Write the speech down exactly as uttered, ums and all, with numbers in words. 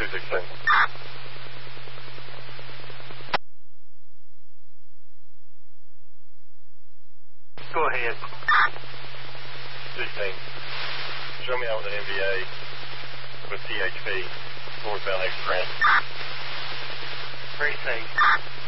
sixteen. Go ahead. sixteen. Show me out with an M V A with T H P, northbound express. Precinct.